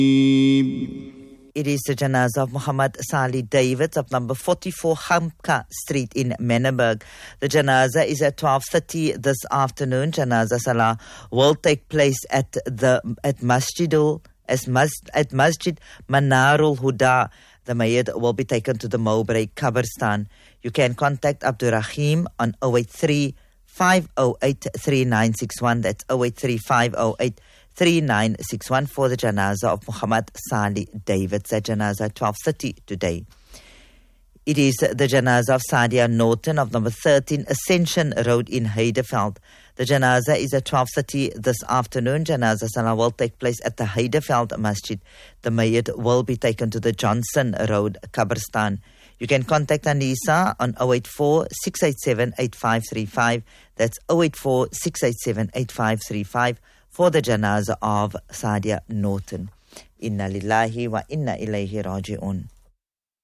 It is the janazah of Muhammad Salih Davids of number 44 Hamka Street in Menneberg. The janazah is at 12:30 this afternoon. Janazah Salah will take place at Masjid Manarul Huda. The Mayyid will be taken to the Mowbray Qabristan. You can contact Abdul Rahim on 083 508 3961. That's 083 508 3961 for the janazah of Muhammad Salih Davids. That janazah at 12:30 today. It is the janazah of Sadia Norton of number 13 Ascension Road in Heideveld. The janazah is at 12:30 this afternoon. Janazah Salah will take place at the Heideveld Masjid. The Mayyid will be taken to the Johnson Road Qabristan. You can contact Anisa on 084 687 8535. That's 084 687 8535 for the janazah of Sadia Norton. Inna lillahi wa inna ilayhi raji'un.